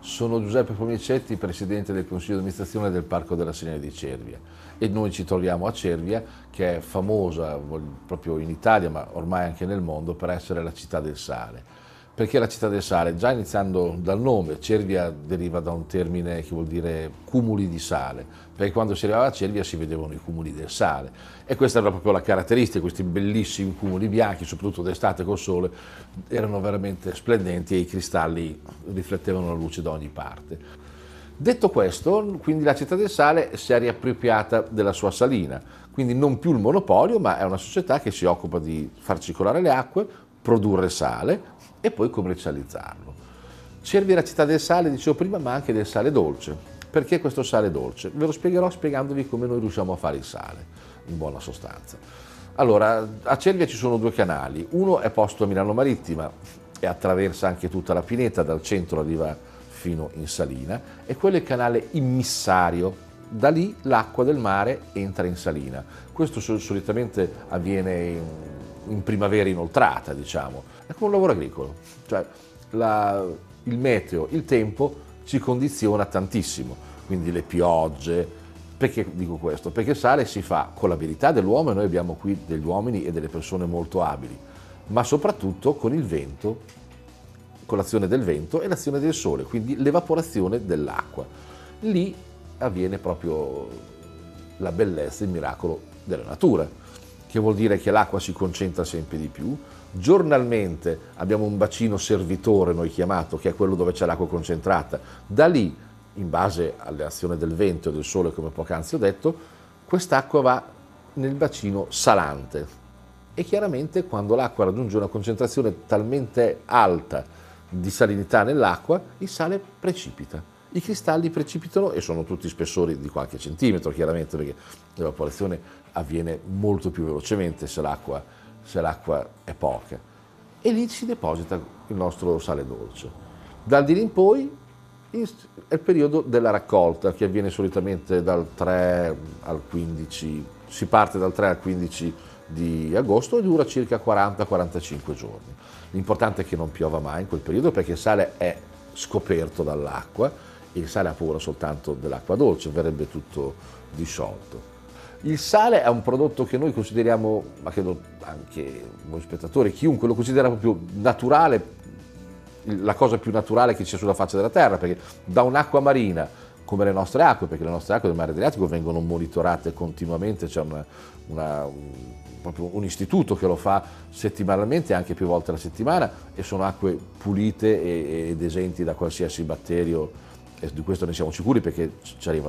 Sono Giuseppe Pomicetti, presidente del Consiglio di amministrazione del Parco della Sirena di Cervia, e noi ci troviamo a Cervia, che è famosa proprio in Italia ma ormai anche nel mondo per essere la città del sale. Perché la città del sale? Già iniziando dal nome, Cervia deriva da un termine che vuol dire cumuli di sale, perché quando si arrivava a Cervia si vedevano i cumuli del sale, e questa era proprio la caratteristica. Questi bellissimi cumuli bianchi, soprattutto d'estate col sole, erano veramente splendenti e i cristalli riflettevano la luce da ogni parte. Detto questo, quindi la città del sale si è riappropriata della sua salina, quindi non più il monopolio, ma è una società che si occupa di far circolare le acque, produrre sale e poi commercializzarlo. Cervia è la città del sale, dicevo prima, ma anche del sale dolce. Perché questo sale dolce? Ve lo spiegherò spiegandovi come noi riusciamo a fare il sale, in buona sostanza. Allora, a Cervia ci sono due canali, uno è posto a Milano Marittima e attraversa anche tutta la pineta, dal centro arriva fino in salina, e quello è il canale immissario. Da lì l'acqua del mare entra in salina. Questo solitamente avviene in primavera inoltrata, diciamo. È come un lavoro agricolo, cioè il meteo, il tempo ci condiziona tantissimo, quindi le piogge. Perché dico questo? Perché il sale si fa con l'abilità dell'uomo, e noi abbiamo qui degli uomini e delle persone molto abili, ma soprattutto con il vento, con l'azione del vento e l'azione del sole, quindi l'evaporazione dell'acqua. Lì avviene proprio la bellezza, il miracolo della natura, che vuol dire che l'acqua si concentra sempre di più. Giornalmente abbiamo un bacino servitore, noi chiamato, che è quello dove c'è l'acqua concentrata. Da lì, in base all'azione del vento e del sole, come poc'anzi ho detto, quest'acqua va nel bacino salante. E chiaramente quando l'acqua raggiunge una concentrazione talmente alta di salinità nell'acqua, il sale precipita. I cristalli precipitano e sono tutti spessori di qualche centimetro, chiaramente, perché l'evaporazione avviene molto più velocemente se l'acqua è poca. E lì si deposita il nostro sale dolce. Dal di lì in poi è il periodo della raccolta, che avviene solitamente dal 3 al 15, si parte dal 3 al 15 di agosto e dura circa 40-45 giorni. L'importante è che non piova mai in quel periodo, perché il sale è scoperto dall'acqua e il sale ha paura soltanto dell'acqua dolce, verrebbe tutto disciolto. Il sale è un prodotto che noi consideriamo, ma credo anche voi spettatori, chiunque lo considera proprio naturale, la cosa più naturale che c'è sulla faccia della terra, perché da un'acqua marina, come le nostre acque, perché le nostre acque del mare Adriatico vengono monitorate continuamente, c'è proprio un istituto che lo fa settimanalmente, anche più volte alla settimana, e sono acque pulite ed esenti da qualsiasi batterio, e di questo ne siamo sicuri perché ci arriva